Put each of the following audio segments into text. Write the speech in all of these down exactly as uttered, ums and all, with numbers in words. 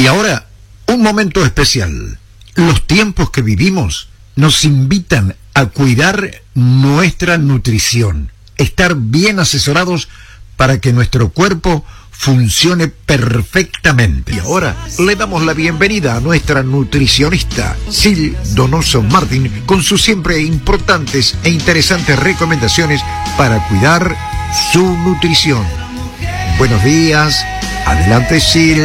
ahora, un momento especial. Los tiempos que vivimos nos invitan a cuidar nuestra nutrición, estar bien asesorados para que nuestro cuerpo funcione perfectamente. Y ahora le damos la bienvenida a nuestra nutricionista, Sil Donoso Martín, con sus siempre importantes e interesantes recomendaciones para cuidar su nutrición. Buenos días, adelante Sil.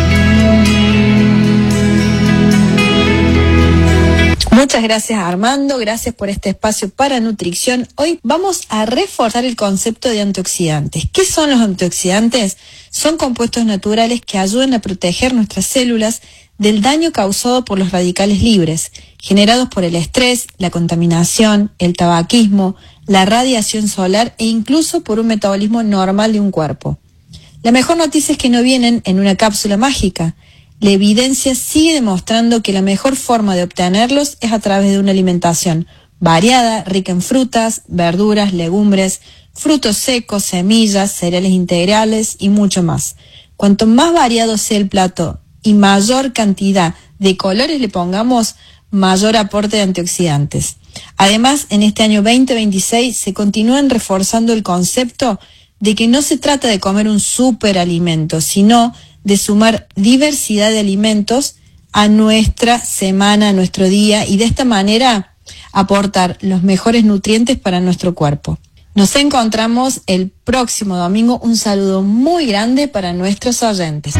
Muchas gracias Armando, gracias por este espacio para nutrición. Hoy vamos a reforzar el concepto de antioxidantes. ¿Qué son los antioxidantes? Son compuestos naturales que ayudan a proteger nuestras células del daño causado por los radicales libres, generados por el estrés, la contaminación, el tabaquismo, la radiación solar e incluso por un metabolismo normal de un cuerpo. La mejor noticia es que no vienen en una cápsula mágica. La evidencia sigue demostrando que la mejor forma de obtenerlos es a través de una alimentación variada, rica en frutas, verduras, legumbres, frutos secos, semillas, cereales integrales y mucho más. Cuanto más variado sea el plato y mayor cantidad de colores le pongamos, mayor aporte de antioxidantes. Además, en este año veinte veintiséis se continúan reforzando el concepto de que no se trata de comer un superalimento, sino de sumar diversidad de alimentos a nuestra semana, a nuestro día, y de esta manera aportar los mejores nutrientes para nuestro cuerpo. Nos encontramos el próximo domingo. Un saludo muy grande para nuestros oyentes.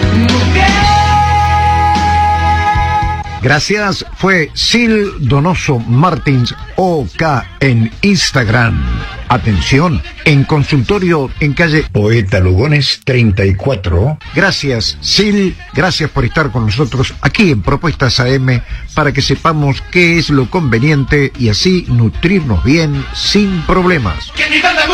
Gracias, fue Sil Donoso Martins O K en Instagram. Atención, en consultorio en calle Poeta Lugones treinta y cuatro. Gracias, Sil, gracias por estar con nosotros aquí en Propuestas A M para que sepamos qué es lo conveniente y así nutrirnos bien sin problemas.